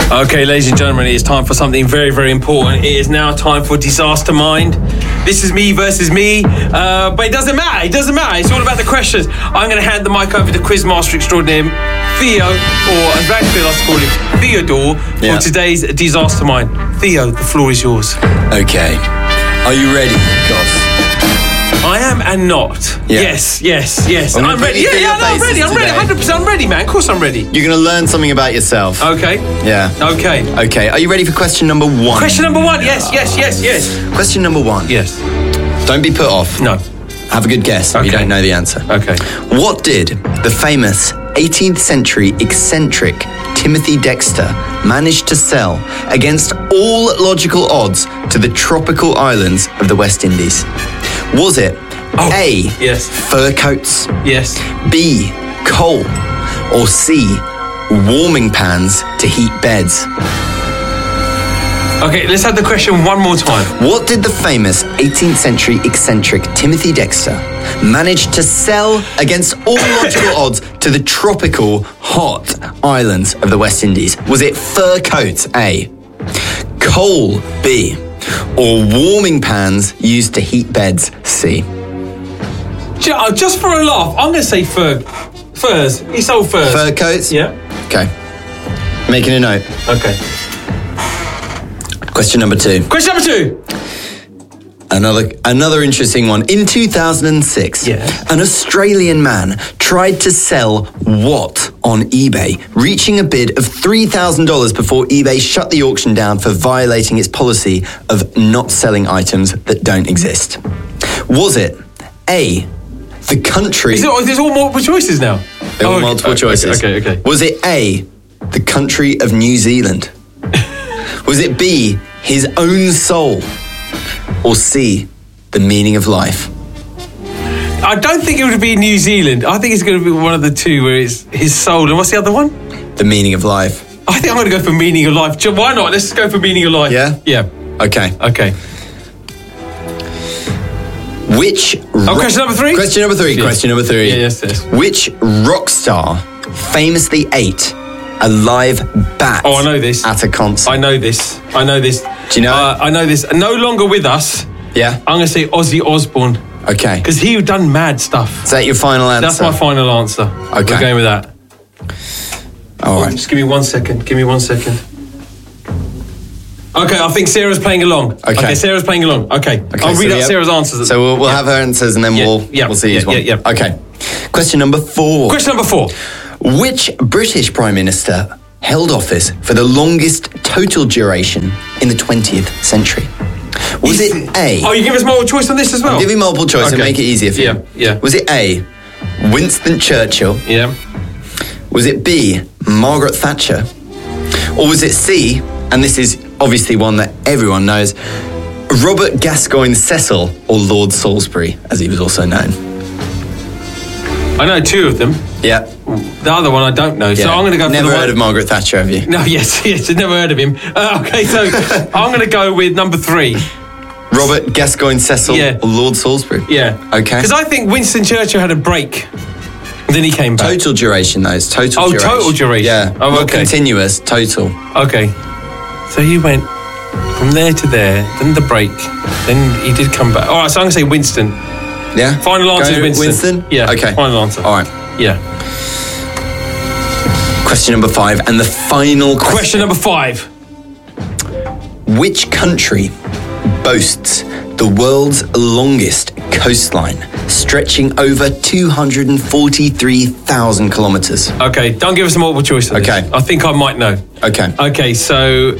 Okay, ladies and gentlemen, it is time for something very, very important. It is now time for Disaster Mind. This is me versus me, but it doesn't matter. It doesn't matter. It's all about the questions. I'm going to hand the mic over to Quizmaster Extraordinaire Theo, or as Ragfield likes to call him, Theodore, for today's Disaster Mind. Theo, the floor is yours. Okay. Are you ready, Goss? I am and not. Yeah. Yes. I'm ready. I'm ready. 100%. I'm ready, man. Of course I'm ready. You're going to learn something about yourself. Okay. Yeah. Okay. Are you ready for question number one? Question number one. Yes. Question number one. Yes. Don't be put off. No. Have a good guess if you don't know the answer. Okay. What did the famous 18th century eccentric Timothy Dexter manage to sell against all logical odds to the tropical islands of the West Indies? Was it A, fur coats, B, coal, or C, warming pans to heat beds? Okay, let's have the question one more time. What did the famous 18th century eccentric Timothy Dexter manage to sell against all logical odds to the tropical hot islands of the West Indies? Was it fur coats, A, coal, B, or warming pans used to heat beds, C? Just for a laugh, I'm going to say furs. He sold furs. Fur coats? Yeah. Okay. Making a note. Okay. Question number two. Another interesting one. In 2006, an Australian man tried to sell what on eBay, reaching a bid of $3,000 before eBay shut the auction down for violating its policy of not selling items that don't exist? Was it A, the country... There's all multiple choices now? They're all multiple choices. Okay. Was it A, the country of New Zealand? Was it B, his own soul? Or C, the meaning of life? I don't think it would be New Zealand. I think it's going to be one of the two where it's his soul. And what's the other one? The meaning of life. I think I'm going to go for meaning of life. Why not? Let's go for meaning of life. Yeah? Yeah. Okay. Question number three? Question number three. Yeah, yes. Which rock star famously ate a live bat I know this. at a concert? I know this. Do you know it? I know this. No longer with us. Yeah? I'm going to say Ozzy Osbourne. Okay. Because he done mad stuff. Is that your final answer? That's my final answer. Okay. We're going with that. All right. Just give me 1 second. Okay, I think Sarah's playing along. Okay, Sarah's playing along. Okay. I'll read out Sarah's answers. So we'll have her answers and then we'll see who's won. Yeah. Okay. Question number four. Which British Prime Minister held office for the longest total duration in the 20th century? Was it A... Oh, you give us multiple choice on this as well? I'll give you multiple choice and make it easier for you. Yeah. Was it A, Winston Churchill? Yeah. Was it B, Margaret Thatcher? Or was it C, and this is obviously one that everyone knows, Robert Gascoigne Cecil, or Lord Salisbury, as he was also known? I know two of them. Yeah. The other one I don't know, so I'm going to go for Never heard of Margaret Thatcher, have you? No, yes, I've never heard of him. Okay, so I'm going to go with number 3. Robert Gascoigne Cecil, or Lord Salisbury? Yeah. Okay. Because I think Winston Churchill had a break, and then he came back. Total duration, though. It's total duration. Total duration. Yeah. Not continuous, total. Okay. So he went from there to there, then the break, then he did come back. All right, so I'm going to say Winston. Yeah? Final answer is Winston. Yeah. Okay. Final answer. All right. Yeah. Question number 5, and the final question. Question number 5. Which country boasts the world's longest coastline, stretching over 243,000 kilometres? Okay, don't give us a multiple choice. Okay. I think I might know. Okay. Okay, so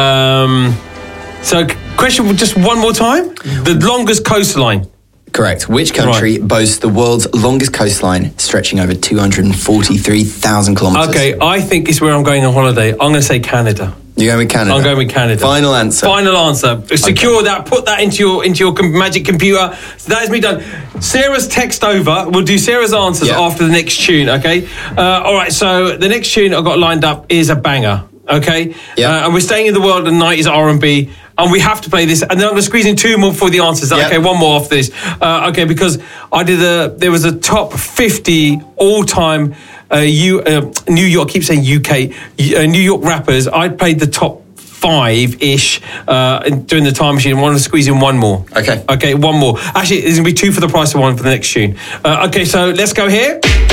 question just one more time. The longest coastline. Correct. Which country boasts the world's longest coastline, stretching over 243,000 kilometres? Okay, I think it's where I'm going on holiday. I'm going to say Canada. You're going with Canada? I'm going with Canada. Final answer. Final answer. Secure that. Put that into your magic computer. So that is me done. Sarah's text over. We'll do Sarah's answers after the next tune, okay? All right, so the next tune I've got lined up is a banger, okay? Yeah. And we're staying in the world of 90s R&B. And we have to play this, and then I'm going to squeeze in 2 more for the answers. Yep. Okay, 1 more after this. Okay, because there was a top 50 all-time New York. I keep saying UK. New York rappers. I played the top 5-ish during the time machine. I want to squeeze in 1 more. Okay. Okay, 1 more. Actually, there's going to be 2 for the price of 1 for the next tune. Okay, so let's go here.